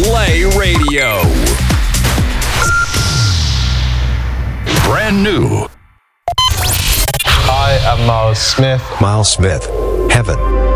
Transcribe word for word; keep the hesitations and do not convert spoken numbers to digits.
Play Radio. Brand new. I am Miles Smith. Miles Smith. Heaven.